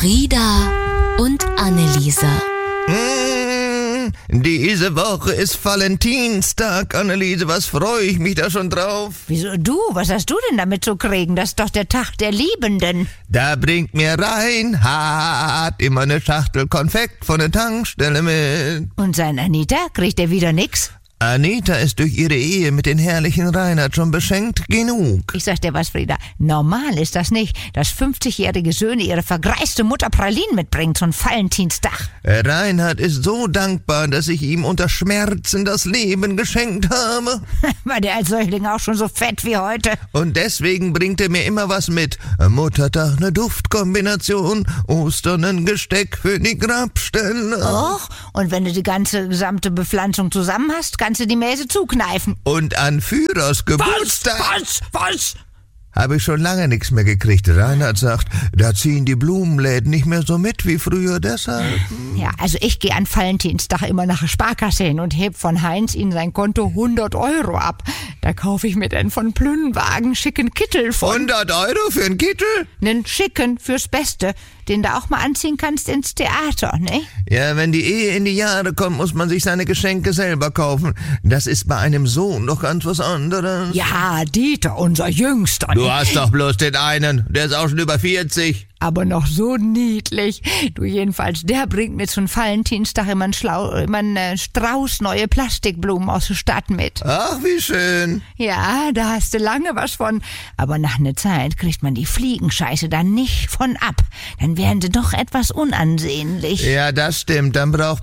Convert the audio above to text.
Frieda und Anneliese. Diese Woche ist Valentinstag, Anneliese. Was freue ich mich da schon drauf? Wieso du? Was hast du denn damit zu kriegen? Das ist doch der Tag der Liebenden. Da bringt mir Reinhard immer eine Schachtel Konfekt von der Tankstelle mit. Und sein Anita, kriegt er wieder nix? Anita ist durch ihre Ehe mit den herrlichen Reinhard schon beschenkt genug. Ich sag dir was, Frieda, normal ist das nicht, dass 50-jährige Söhne ihre vergreiste Mutter Pralinen mitbringen zum Valentinstag. Reinhard ist so dankbar, dass ich ihm unter Schmerzen das Leben geschenkt habe. War der als Säugling auch schon so fett wie heute? Und deswegen bringt er mir immer was mit. Am Muttertag eine Duftkombination, Ostern ein Gesteck für die Grabstelle. Och, und wenn du die gesamte Bepflanzung zusammen hast, kannst du die Mäse zukneifen. Und an Führers Geburtstag Was? habe ich schon lange nichts mehr gekriegt. Reinhard sagt, da ziehen die Blumenläden nicht mehr so mit wie früher, deshalb. Ja, also ich gehe an Valentinstag immer nach der Sparkasse hin und heb von Heinz in sein Konto 100 Euro ab. Da kaufe ich mir dann von Plünnwagen schicken Kittel von. 100 Euro für einen Kittel? Nen schicken fürs Beste, den du auch mal anziehen kannst ins Theater, ne? Ja, wenn die Ehe in die Jahre kommt, muss man sich seine Geschenke selber kaufen. Das ist bei einem Sohn doch ganz was anderes. Ja, Dieter, unser Jüngster. Du hast doch bloß den einen, der ist auch schon über 40. Aber noch so niedlich. Du jedenfalls, der bringt mir zum Valentinstag immer einen Strauß neue Plastikblumen aus der Stadt mit. Ach, wie schön. Ja, da hast du lange was von. Aber nach einer Zeit kriegt man die Fliegenscheiße da nicht von ab. Dann werden sie doch etwas unansehnlich. Ja, das stimmt. Dann braucht